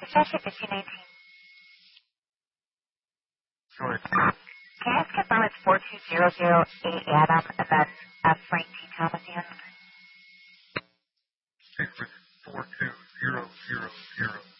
Session 1519. Sure. Can I ask confirm it's 42008 Adam and then Frank T. Thomas in? It's 42000.